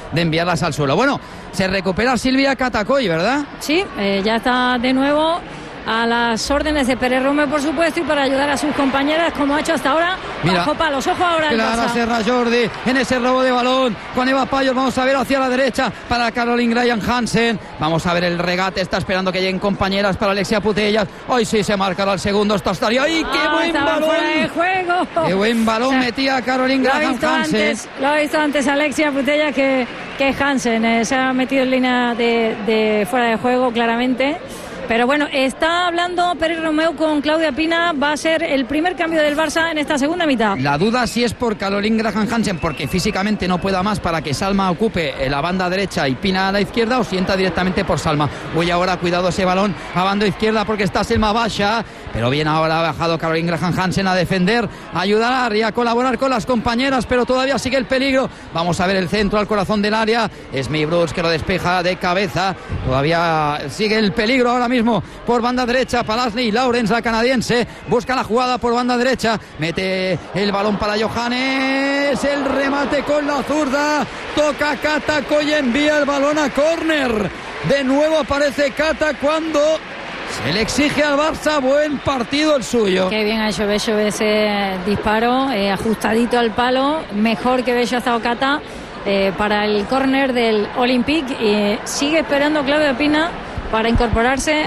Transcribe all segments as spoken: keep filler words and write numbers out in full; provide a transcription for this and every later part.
de enviarlas al suelo. Bueno, se recupera Silvia Catacoy, ¿verdad? Sí, eh, ya está de nuevo a las órdenes de Pérez Romeu, por supuesto, y para ayudar a sus compañeras, como ha hecho hasta ahora. Mira, bajo palos, ojo ahora el Clara Barça. Serra Jordi en ese robo de balón con Eva Payos. Vamos a ver hacia la derecha para Caroline Graham Hansen. Vamos a ver el regate, está esperando que lleguen compañeras para Alexia Putellas. Hoy sí se marcará el segundo, esto estaría. ¡Ay, qué ah, buen balón! Fuera de juego. ¡Qué buen balón o sea, metía Caroline Graham lo Hansen! Antes, lo ha visto antes Alexia Putellas que, que Hansen. Eh, se ha metido en línea de, de fuera de juego, claramente. Pero bueno, está hablando Pérez Romeu con Claudia Pina. Va a ser el primer cambio del Barça en esta segunda mitad. La duda si es por Caroline Graham Hansen, porque físicamente no pueda más para que Salma ocupe la banda derecha y Pina a la izquierda, o sienta directamente por Salma. Voy ahora, cuidado ese balón a banda izquierda porque está Selma Basha. Pero bien, ahora ha bajado Caroline Graham Hansen a defender, a ayudar y a colaborar con las compañeras, pero todavía sigue el peligro. Vamos a ver el centro al corazón del área. Es May Brooks que lo despeja de cabeza. Todavía sigue el peligro ahora mismo por banda derecha para Ashley Lawrence, la canadiense. Busca la jugada por banda derecha. Mete el balón para Johannes. El remate con la zurda. Toca Catacoy y envía el balón a córner. De nuevo aparece Cata cuando se le exige al Barça. Buen partido el suyo. Qué bien ha hecho Bello ese disparo, eh, ajustadito al palo. Mejor que Bello ha estado Cata eh, para el córner del Olympique. Y sigue esperando Claudia Pina para incorporarse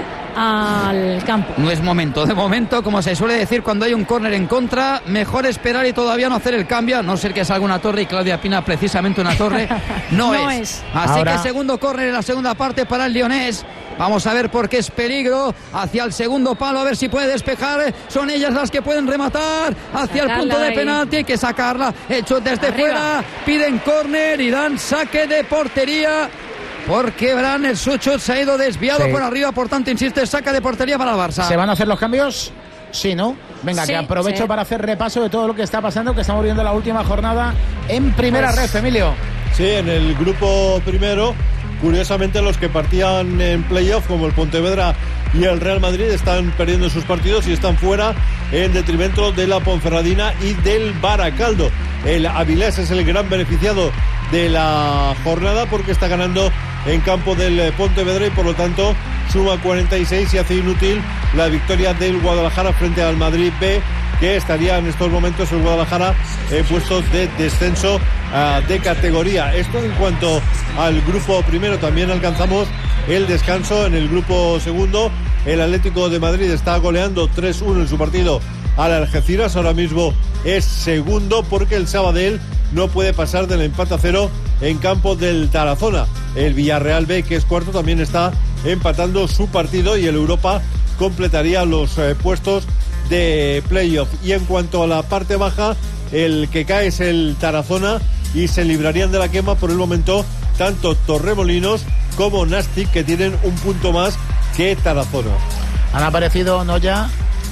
al campo. No es momento, de momento, como se suele decir cuando hay un córner en contra, mejor esperar y todavía no hacer el cambio, a no ser que salga una torre, y Claudia Pina precisamente una torre no, no es. es. Así Ahora... que segundo córner en la segunda parte para el Lyonés. Vamos a ver por qué es peligro hacia el segundo palo, a ver si puede despejar. Son ellas las que pueden rematar hacia Sacarla el punto de penalti. Hay que sacarla, hecho desde Arriba. fuera. Piden córner y dan saque de portería, porque Bran, el Suchot, se ha ido desviado sí. por arriba, por tanto, insiste, saca de portería para el Barça. ¿Se van a hacer los cambios? Sí, ¿no? Venga, sí, que aprovecho sí. para hacer repaso de todo lo que está pasando, que estamos viendo la última jornada en primera pues... red, Emilio. Sí, en el grupo primero, curiosamente los que partían en playoff, como el Pontevedra y el Real Madrid, están perdiendo sus partidos y están fuera en detrimento de la Ponferradina y del Baracaldo. El Avilés es el gran beneficiado de la jornada porque está ganando en campo del Pontevedra y por lo tanto suma cuarenta y seis y hace inútil la victoria del Guadalajara frente al Madrid B, que estaría en estos momentos el Guadalajara en puestos de descenso uh, de categoría. Esto en cuanto al grupo primero. También alcanzamos el descanso en el grupo segundo. El Atlético de Madrid está goleando tres uno en su partido al Algeciras. Ahora mismo es segundo porque el Sabadell no puede pasar del empate a cero en campo del Tarazona. El Villarreal B, que es cuarto, también está empatando su partido y el Europa completaría los eh, puestos de playoff. Y en cuanto a la parte baja, el que cae es el Tarazona y se librarían de la quema por el momento tanto Torremolinos como Nastic, que tienen un punto más que Tarazona. Han aparecido, ¿no, ya?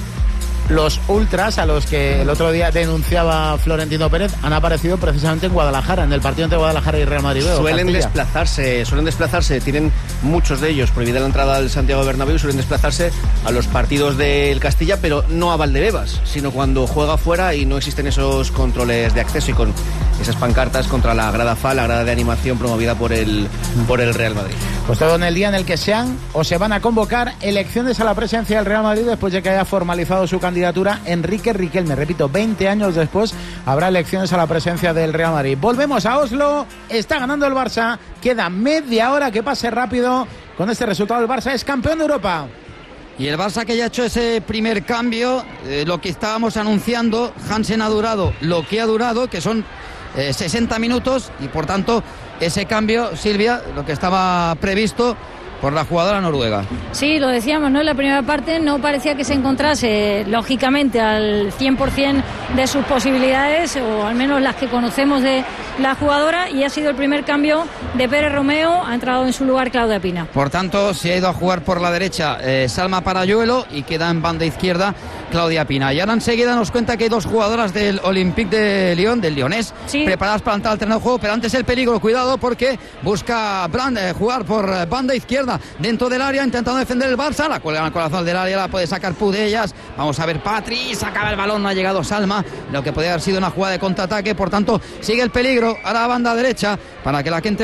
Los ultras a los que el otro día denunciaba Florentino Pérez han aparecido precisamente en Guadalajara, en el partido entre Guadalajara y Real Madrid. Suelen Castilla. desplazarse, suelen desplazarse, tienen muchos de ellos prohibida la entrada al Santiago Bernabéu, suelen desplazarse a los partidos del Castilla, pero no a Valdebebas, sino cuando juega fuera y no existen esos controles de acceso y con esas pancartas contra la grada F A, la grada de animación promovida por el, por el Real Madrid. Pues todo en el día en el que sean o se van a convocar elecciones a la presidencia del Real Madrid después de que haya formalizado su candidatura Enrique Riquelme. Repito, veinte años después habrá elecciones a la presidencia del Real Madrid. Volvemos a Oslo, está ganando el Barça, queda media hora, que pase rápido. Con este resultado el Barça es campeón de Europa. Y el Barça, que ya ha hecho ese primer cambio, eh, lo que estábamos anunciando, Hansen ha durado lo que ha durado, que son eh, sesenta minutos, y por tanto ese cambio, Silvia, lo que estaba previsto por la jugadora noruega. Sí, lo decíamos, ¿no? En la primera parte no parecía que se encontrase, lógicamente, al cien por ciento de sus posibilidades, o al menos las que conocemos de la jugadora, y ha sido el primer cambio de Pérez Romeu. Ha entrado en su lugar Claudia Pina. Por tanto, se ha ido a jugar por la derecha eh, Salma Parayuelo, y queda en banda izquierda Claudia Pina. Y ahora enseguida nos cuenta que hay dos jugadoras del Olympique de Lyon, del Lyonés, sí, preparadas para entrar al terreno de juego, pero antes el peligro, cuidado, porque busca Brand eh, jugar por eh, banda izquierda dentro del área, intentando defender el Barça, la cuelga al corazón del área, la puede sacar Pudellas. Vamos a ver, Patri, sacaba el balón, no ha llegado Salma, lo que podría haber sido una jugada de contraataque. Por tanto, sigue el peligro a la banda derecha para que la gente